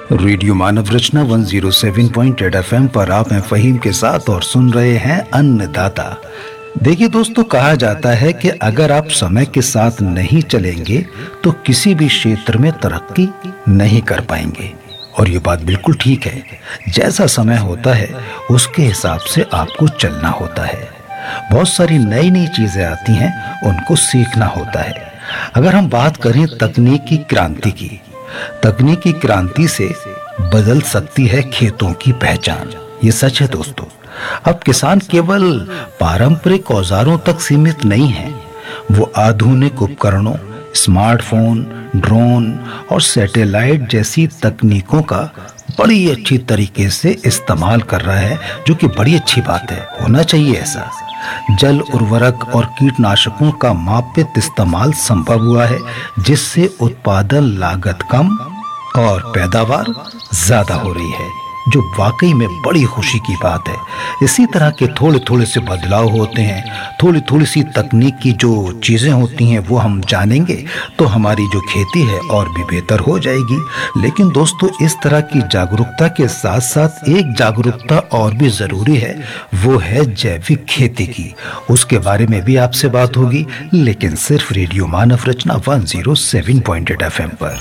Radio मानव रचना 107.8 FM पर आप हैं फहीम के साथ और सुन रहे हैं अन्नदाता। देखिए दोस्तों, कहा जाता है कि अगर आप समय के साथ नहीं चलेंगे तो किसी भी क्षेत्र में तरक्की नहीं कर पाएंगे। और ये बात बिल्कुल ठीक है। जैसा समय होता है उसके हिसाब से आपको चलना होता है। बहुत सारी नई नई चीजें आती हैं, उनको सीखना होता है। अगर हम बात करें तकनीकी क्रांति की, तकनीकी क्रांति से बदल सकती है खेतों की पहचान। ये सच है दोस्तों। अब किसान केवल पारंपरिक औजारों तक सीमित नहीं है, वो आधुनिक उपकरणों, स्मार्टफोन, ड्रोन और सैटेलाइट जैसी तकनीकों का बड़ी अच्छी तरीके से इस्तेमाल कर रहा है, जो कि बड़ी अच्छी बात है। होना चाहिए ऐसा। जल, उर्वरक और कीटनाशकों का मापित इस्तेमाल संभव हुआ है, जिससे उत्पादन लागत कम और पैदावार ज्यादा हो रही है, जो वाकई में बड़ी खुशी की बात है। इसी तरह के थोड़े थोड़े से बदलाव होते हैं, थोड़ी थोड़ी सी तकनीक की जो चीजें होती हैं वो हम जानेंगे तो हमारी जो खेती है और भी बेहतर हो जाएगी। लेकिन दोस्तों, इस तरह की जागरूकता के साथ साथ एक जागरूकता और भी जरूरी है, वो है जैविक खेती की। उसके बारे में भी आपसे बात होगी, लेकिन सिर्फ रेडियो मानव रचना 107.8 FM पर।